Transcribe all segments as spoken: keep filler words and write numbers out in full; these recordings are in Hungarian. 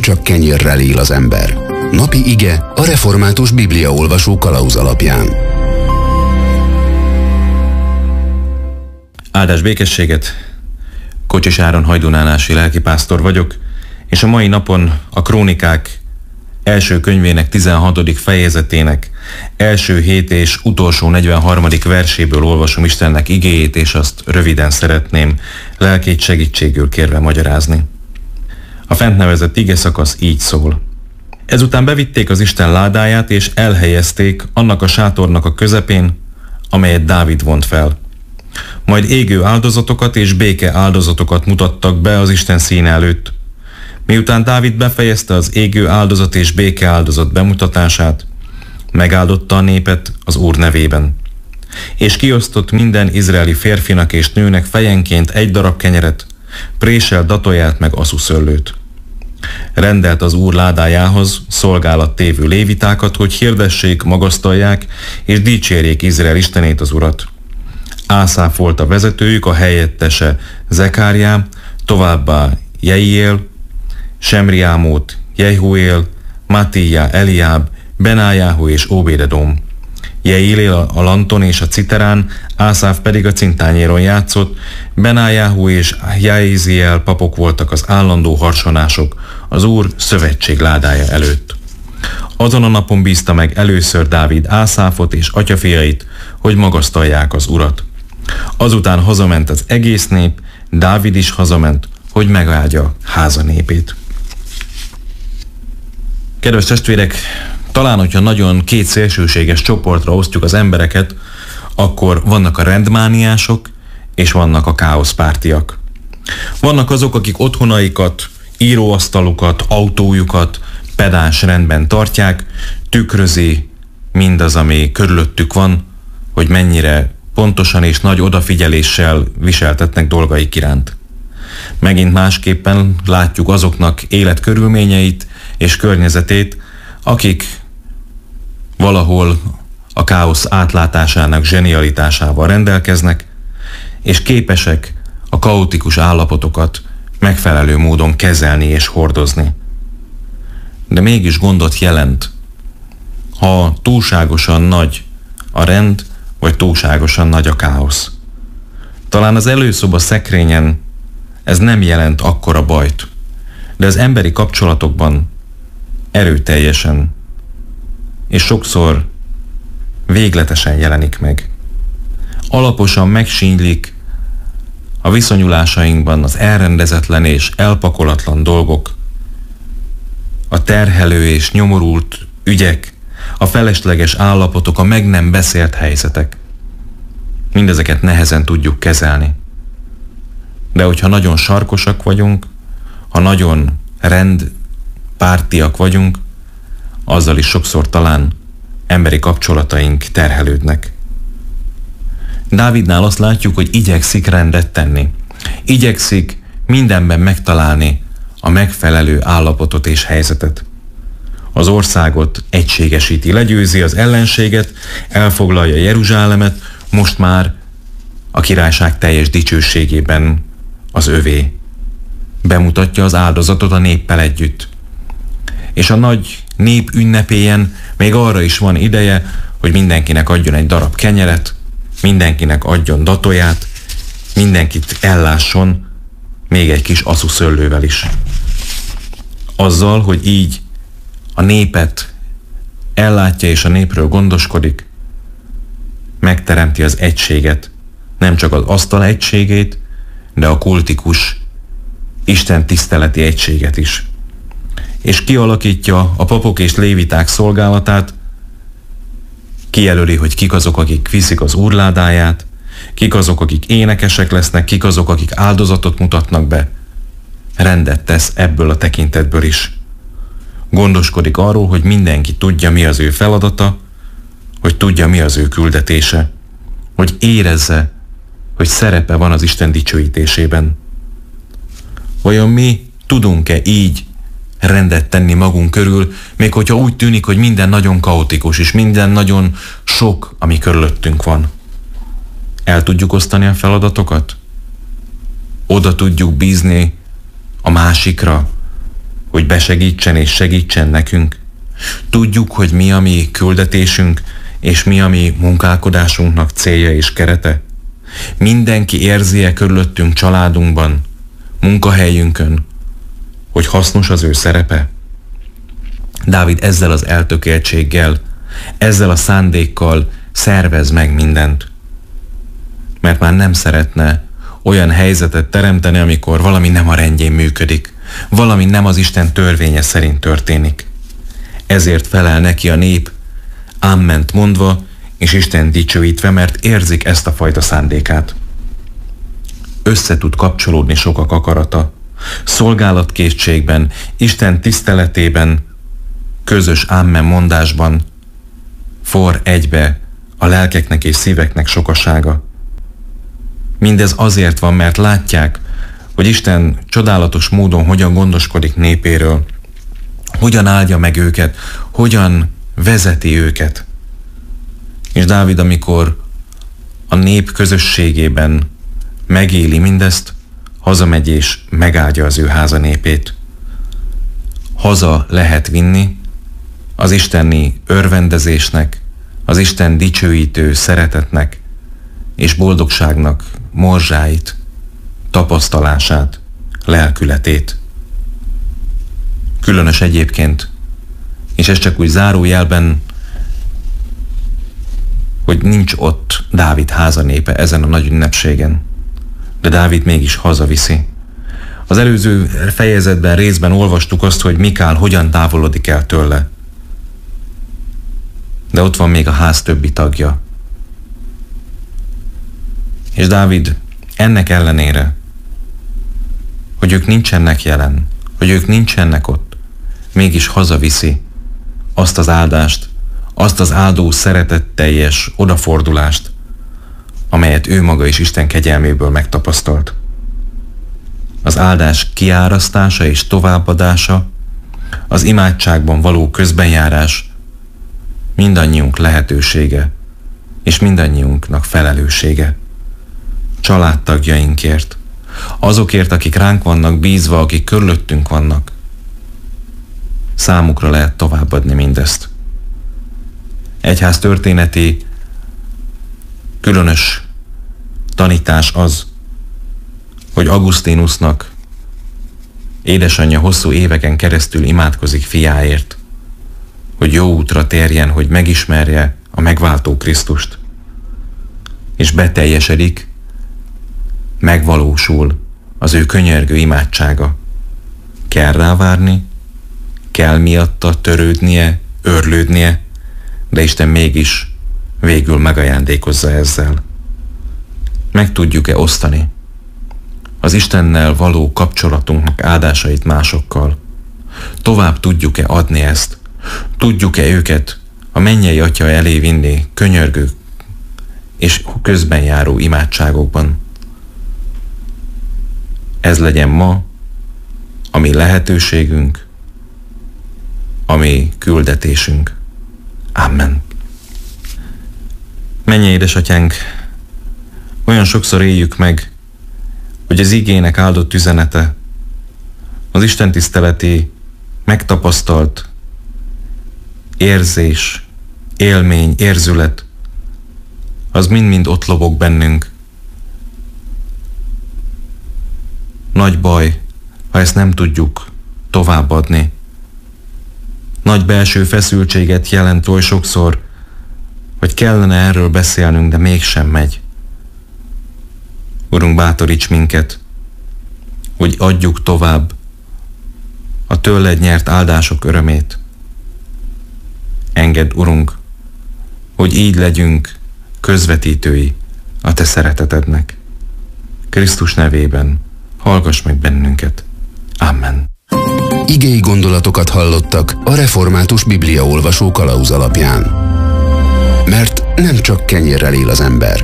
csak kenyérrel él az ember. Napi ige a református bibliaolvasó kalauz alapján. Áldás békességet! Kocsis Áron hajdunánási lelkipásztor vagyok, és a mai napon a Krónikák első könyvének tizenhatodik fejezetének első hét és utolsó negyvenharmadik verséből olvasom Istennek igéjét, és azt röviden szeretném lelkét segítségül kérve magyarázni. A fent nevezett ige szakasz így szól. Ezután bevitték az Isten ládáját, és elhelyezték annak a sátornak a közepén, amelyet Dávid vont fel. Majd égő áldozatokat és béke áldozatokat mutattak be az Isten színe előtt. Miután Dávid befejezte az égő áldozat és béke áldozat bemutatását, megáldotta a népet az Úr nevében, és kiosztott minden izraeli férfinak és nőnek fejenként egy darab kenyeret, présel datóját meg asszuszöllőt. Rendelt az Úr ládájához szolgálat tévő lévitákat, hogy hirdessék, magasztalják és dicsérjék Izrael Istenét, az Urat. Ászáf volt a vezetőjük, a helyettese Zekáriá, továbbá Jeiél, Semriámót, Jehuél, Mattijá, Eliáb, Benájáhu és Óbédedom. Jeiél a lanton és a citerán, Ászáf pedig a cintányéron játszott, Benájáhu és Jaéziel papok voltak az állandó harsonások az Úr szövetség ládája előtt. Azon a napon bízta meg először Dávid Ászáfot és atyafiait, hogy magasztalják az Urat. Azután hazament az egész nép, Dávid is hazament, hogy megáldja háza népét. Kedves testvérek, talán, hogyha nagyon két szélsőséges csoportra osztjuk az embereket, akkor vannak a rendmániások, és vannak a káoszpártiak. Vannak azok, akik otthonaikat, íróasztalukat, autójukat pedáns rendben tartják, tükrözi mindaz, ami körülöttük van, hogy mennyire pontosan és nagy odafigyeléssel viseltetnek dolgaik iránt. Megint másképpen látjuk azoknak életkörülményeit és környezetét, akik valahol a káosz átlátásának zsenialitásával rendelkeznek, és képesek a kaotikus állapotokat megfelelő módon kezelni és hordozni. De mégis gondot jelent, ha túlságosan nagy a rend, vagy túlságosan nagy a káosz. Talán az előszoba szekrényen ez nem jelent akkora bajt, de az emberi kapcsolatokban erőteljesen és sokszor végletesen jelenik meg. Alaposan megsínylik a viszonyulásainkban az elrendezetlen és elpakolatlan dolgok, a terhelő és nyomorult ügyek, a felesleges állapotok, a meg nem beszélt helyzetek. Mindezeket nehezen tudjuk kezelni. De hogyha nagyon sarkosak vagyunk, ha nagyon rendpártiak vagyunk, azzal is sokszor talán emberi kapcsolataink terhelődnek. Dávidnál azt látjuk, hogy igyekszik rendet tenni. Igyekszik mindenben megtalálni a megfelelő állapotot és helyzetet. Az országot egységesíti, legyőzi az ellenséget, elfoglalja Jeruzsálemet, most már a királyság teljes dicsőségében az övé. Bemutatja az áldozatot a néppel együtt. És a nagy nép ünnepélyen még arra is van ideje, hogy mindenkinek adjon egy darab kenyeret, mindenkinek adjon datóját, mindenkit ellásson, még egy kis asszuszöllővel is. Azzal, hogy így a népet ellátja és a népről gondoskodik, megteremti az egységet, nem csak az asztal egységét, de a kultikus, Isten tiszteleti egységet is. És kialakítja a papok és léviták szolgálatát, kijelöli, hogy kik azok, akik viszik az Úr ládáját, kik azok, akik énekesek lesznek, kik azok, akik áldozatot mutatnak be. Rendet tesz ebből a tekintetből is. Gondoskodik arról, hogy mindenki tudja, mi az ő feladata, hogy tudja, mi az ő küldetése, hogy érezze, hogy szerepe van az Isten dicsőítésében. Vajon mi tudunk-e így rendet tenni magunk körül, még hogyha úgy tűnik, hogy minden nagyon kaotikus, és minden nagyon sok, ami körülöttünk van? El tudjuk osztani a feladatokat? Oda tudjuk bízni a másikra, hogy besegítsen és segítsen nekünk. Tudjuk, hogy mi a mi küldetésünk, és mi a mi munkálkodásunknak célja és kerete. Mindenki érzi-e körülöttünk, családunkban, munkahelyünkön, hogy hasznos az ő szerepe? Dávid ezzel az eltökéltséggel, ezzel a szándékkal szervez meg mindent. Mert már nem szeretne olyan helyzetet teremteni, amikor valami nem a rendjén működik, valami nem az Isten törvénye szerint történik. Ezért felel neki a nép, ámment mondva, és Isten dicsőítve, mert érzik ezt a fajta szándékát. Össze tud kapcsolódni sokak akarata. Szolgálatkészségben, Isten tiszteletében, közös ámen mondásban forr egybe a lelkeknek és szíveknek sokasága. Mindez azért van, mert látják, hogy Isten csodálatos módon hogyan gondoskodik népéről, hogyan áldja meg őket, hogyan vezeti őket. És Dávid, amikor a nép közösségében megéli mindezt, hazamegy és megáldja az ő háza népét. Haza lehet vinni az isteni örvendezésnek, az Isten dicsőítő szeretetnek és boldogságnak morzsáit, tapasztalását, lelkületét. Különös egyébként, és ez csak úgy zárójelben, hogy nincs ott Dávid háza népe ezen a nagy ünnepségen, de Dávid mégis hazaviszi. Az előző fejezetben, részben olvastuk azt, hogy Mikál hogyan távolodik el tőle. De ott van még a ház többi tagja. És Dávid ennek ellenére, hogy ők nincsenek jelen, hogy ők nincsenek ott, mégis hazaviszi azt az áldást, azt az áldó szeretetteljes odafordulást, amelyet ő maga is Isten kegyelméből megtapasztalt. Az áldás kiárasztása és továbbadása, az imádságban való közbenjárás mindannyiunk lehetősége, és mindannyiunknak felelőssége. Családtagjainkért, azokért, akik ránk vannak bízva, akik körülöttünk vannak. Számukra lehet továbbadni mindezt. Egyház történeti különös tanítás az, hogy Augustinusnak édesanyja hosszú éveken keresztül imádkozik fiáért, hogy jó útra térjen, hogy megismerje a megváltó Krisztust. És beteljesedik, megvalósul az ő könyörgő imádsága. Kell rá várni, kell miatta törődnie, őrlődnie, de Isten mégis végül megajándékozza ezzel. Meg tudjuk-e osztani az Istennel való kapcsolatunknak áldásait másokkal? Tovább tudjuk-e adni ezt? Tudjuk-e őket a mennyei Atya elé vinni könyörgő és közben járó imádságokban? Ez legyen ma a mi lehetőségünk, a mi küldetésünk. Amen. Mennyei édesatyánk, olyan sokszor éljük meg, hogy az igének áldott üzenete, az istentiszteleti megtapasztalt érzés, élmény, érzület, az mind-mind ott lobog bennünk. Nagy baj, ha ezt nem tudjuk továbbadni. Nagy belső feszültséget jelent oly sokszor, hogy kellene erről beszélnünk, de mégsem megy. Urunk, bátoríts minket, hogy adjuk tovább a tőled nyert áldások örömét. Engedd, Urunk, hogy így legyünk közvetítői a te szeretetednek. Krisztus nevében hallgass meg bennünket. Amen. Igei gondolatokat hallottak a Református Bibliaolvasó kalauz alapján. Mert nem csak kenyérrel él az ember.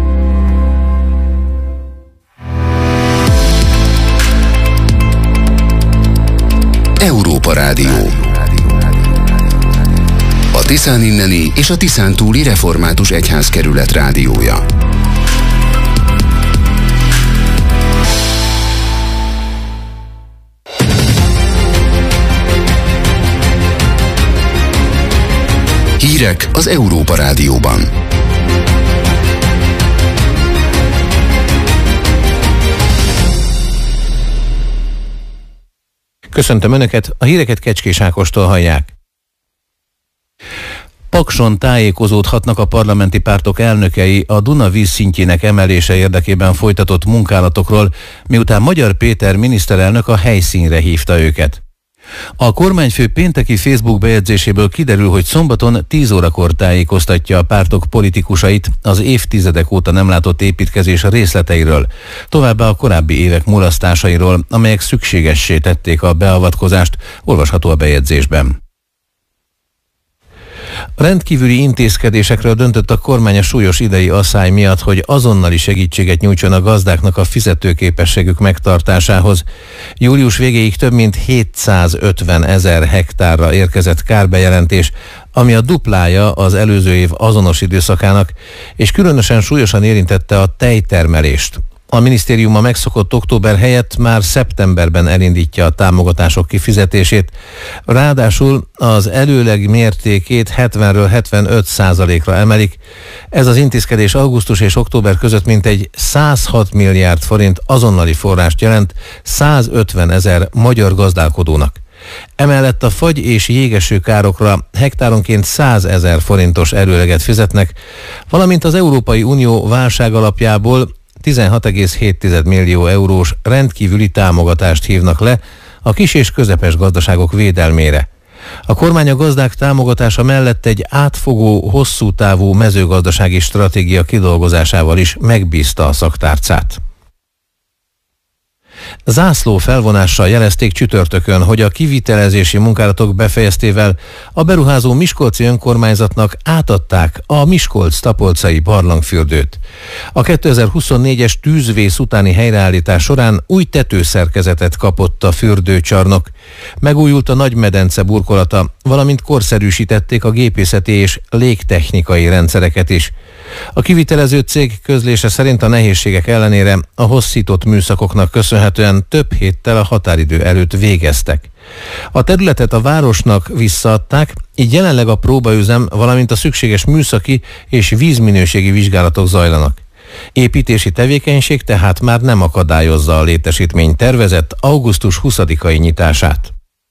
Európa Rádió. A Tiszán inneni és a Tiszán túli református egyházkerület rádiója. Hírek az Európa Rádióban. Köszöntöm Önöket, a híreket Kecskés Ákostól hallják. Pakson tájékozódhatnak a parlamenti pártok elnökei a Duna vízszintjének emelése érdekében folytatott munkálatokról, miután Magyar Péter miniszterelnök a helyszínre hívta őket. A kormányfő pénteki Facebook bejegyzéséből kiderül, hogy szombaton tíz órakor tájékoztatja a pártok politikusait az évtizedek óta nem látott építkezés részleteiről, továbbá a korábbi évek mulasztásairól, amelyek szükségessé tették a beavatkozást, olvasható a bejegyzésben. Rendkívüli intézkedésekről döntött a kormány a súlyos idei asszály miatt, hogy azonnali segítséget nyújtson a gazdáknak a fizetőképességük megtartásához. Július végéig több mint hétszázötven ezer hektárra érkezett kárbejelentés, ami a duplája az előző év azonos időszakának, és különösen súlyosan érintette a tejtermelést. A minisztérium a megszokott október helyett már szeptemberben elindítja a támogatások kifizetését, ráadásul az előleg mértékét hetvenről hetvenöt százalékra emelik. Ez az intézkedés augusztus és október között mintegy százhat milliárd forint azonnali forrást jelent százötven ezer magyar gazdálkodónak. Emellett a fagy és jégeső károkra hektáronként százezer forintos előleget fizetnek, valamint az Európai Unió válságalapjából tizenhat egész hét millió eurós rendkívüli támogatást hívnak le a kis és közepes gazdaságok védelmére. A kormány a gazdák támogatása mellett egy átfogó, hosszú távú mezőgazdasági stratégia kidolgozásával is megbízta a szaktárcát. Zászló felvonással jelezték csütörtökön, hogy a kivitelezési munkálatok befejeztével a beruházó miskolci önkormányzatnak átadták a Miskolc-Tapolcai barlangfürdőt. A kétezer-huszonnégyes tűzvész utáni helyreállítás során új tetőszerkezetet kapott a fürdőcsarnok. Megújult a nagymedence burkolata, valamint korszerűsítették a gépészeti és légtechnikai rendszereket is. A kivitelező cég közlése szerint a nehézségek ellenére a hosszított műszakoknak köszönhetően több héttel a határidő előtt végeztek. A területet a városnak visszaadták, így jelenleg a próbaüzem, valamint a szükséges műszaki és vízminőségi vizsgálatok zajlanak. Építési tevékenység tehát már nem akadályozza a létesítmény tervezett augusztus huszadikai nyitását.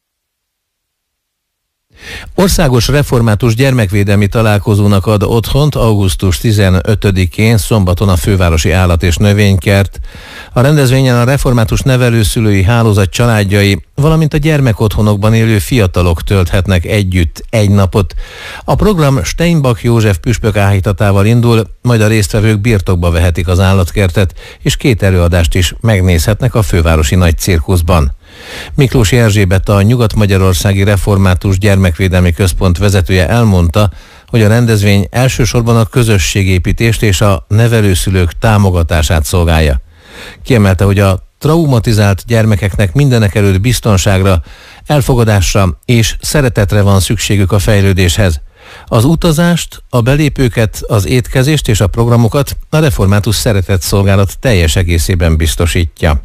Országos református gyermekvédelmi találkozónak ad otthont augusztus tizenötödikén szombaton a fővárosi állat- és növénykert. A rendezvényen a református nevelőszülői hálózat családjai, valamint a gyermekotthonokban élő fiatalok tölthetnek együtt egy napot. A program Steinbach József püspök áhítatával indul, majd a résztvevők birtokba vehetik az állatkertet, és két előadást is megnézhetnek a fővárosi nagy cirkuszban. Miklós Erzsébet, a Nyugat-Magyarországi Református Gyermekvédelmi Központ vezetője elmondta, hogy a rendezvény elsősorban a közösségépítést és a nevelőszülők támogatását szolgálja. Kiemelte, hogy a traumatizált gyermekeknek mindenekelőtt biztonságra, elfogadásra és szeretetre van szükségük a fejlődéshez. Az utazást, a belépőket, az étkezést és a programokat a Református Szeretetszolgálat teljes egészében biztosítja.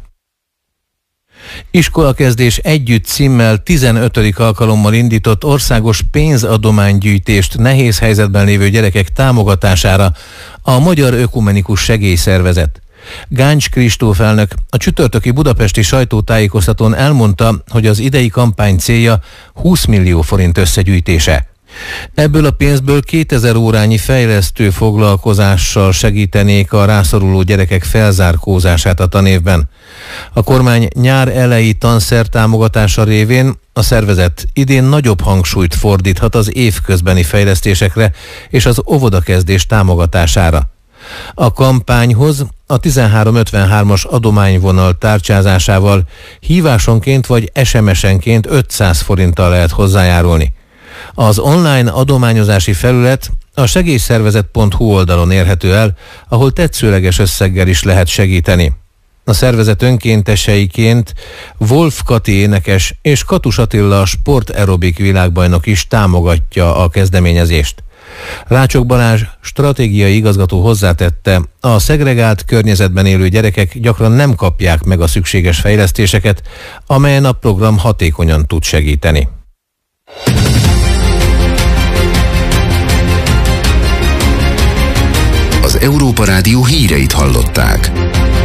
Iskolakezdés együtt címmel tizenötödik alkalommal indított országos pénzadománygyűjtést nehéz helyzetben lévő gyerekek támogatására a Magyar Ökumenikus Segélyszervezet. Gáncs Kristóf elnök a csütörtöki budapesti sajtótájékoztatón elmondta, hogy az idei kampány célja húsz millió forint összegyűjtése. Ebből a pénzből kétezer órányi fejlesztő foglalkozással segítenék a rászoruló gyerekek felzárkózását a tanévben. A kormány nyár eleji tanszertámogatása révén a szervezet idén nagyobb hangsúlyt fordíthat az évközbeni fejlesztésekre és az óvodakezdés támogatására. A kampányhoz a tizenhárom ötvenhármas adományvonal tárcsázásával hívásonként vagy es em es-enként ötszáz forinttal lehet hozzájárulni. Az online adományozási felület a segélyszervezet pont hu oldalon érhető el, ahol tetszőleges összeggel is lehet segíteni. A szervezet önkénteseiként Wolf Kati énekes és Katus Attila sportaerobik világbajnok is támogatja a kezdeményezést. Rácsok Balázs stratégiai igazgató hozzátette, a szegregált környezetben élő gyerekek gyakran nem kapják meg a szükséges fejlesztéseket, amelyen a program hatékonyan tud segíteni. Európa Rádió híreit hallották.